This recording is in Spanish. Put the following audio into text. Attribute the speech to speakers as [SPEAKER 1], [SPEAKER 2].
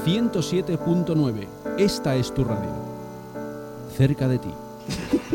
[SPEAKER 1] 107.9. Esta es tu radio. Cerca de ti.